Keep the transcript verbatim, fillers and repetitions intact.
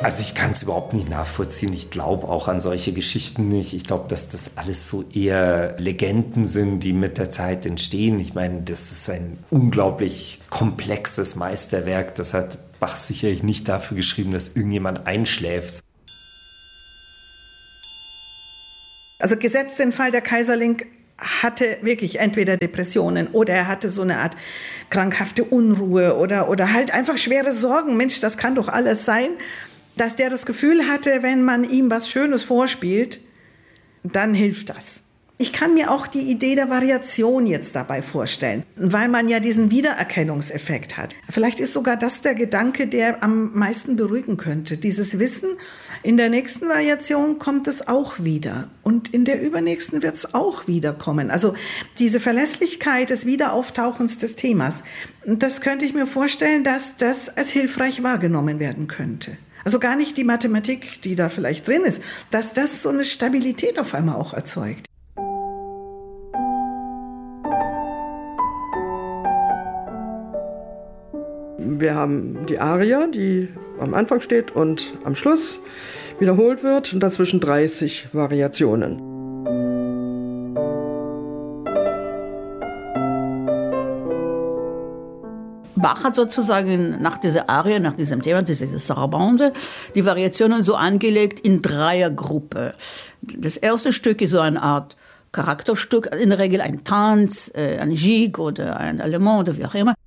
Also ich kann es überhaupt nicht nachvollziehen. Ich glaube auch an solche Geschichten nicht. Ich glaube, dass das alles so eher Legenden sind, die mit der Zeit entstehen. Ich meine, das ist ein unglaublich komplexes Meisterwerk. Das hat Bach sicherlich nicht dafür geschrieben, dass irgendjemand einschläft. Also gesetzt den Fall, der Kaiserling hatte wirklich entweder Depressionen oder er hatte so eine Art krankhafte Unruhe oder, oder halt einfach schwere Sorgen. Mensch, das kann doch alles sein. Dass der das Gefühl hatte, wenn man ihm was Schönes vorspielt, dann hilft das. Ich kann mir auch die Idee der Variation jetzt dabei vorstellen, weil man ja diesen Wiedererkennungseffekt hat. Vielleicht ist sogar das der Gedanke, der am meisten beruhigen könnte. Dieses Wissen, in der nächsten Variation kommt es auch wieder und in der übernächsten wird es auch wiederkommen. Also diese Verlässlichkeit des Wiederauftauchens des Themas, das könnte ich mir vorstellen, dass das als hilfreich wahrgenommen werden könnte. Also gar nicht die Mathematik, die da vielleicht drin ist, dass das so eine Stabilität auf einmal auch erzeugt. Wir haben die Arie, die am Anfang steht und am Schluss wiederholt wird und dazwischen dreißig Variationen. Bach hat sozusagen nach dieser Arie, nach diesem Thema, diese Sarabande, die Variationen so angelegt in Dreiergruppe. Das erste Stück ist so eine Art Charakterstück, in der Regel ein Tanz, ein Gigue oder ein Allemand oder wie auch immer.